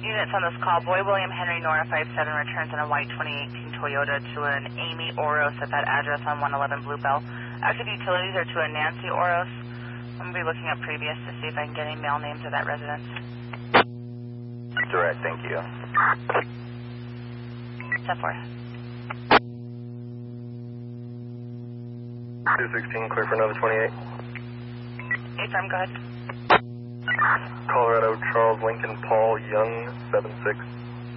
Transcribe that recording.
Units on this call, Boy William Henry Nora 57 returns in a white 2018 Toyota to an Amy Oros at that address on 111 Bluebell. Active utilities are to a Nancy Oros. I'm going to be looking up previous to see if I can get any mail names of that residence. Direct, thank you. 10-4. 216, clear for Nova 28. Affirm, go ahead. Colorado Charles Lincoln Paul Young 76.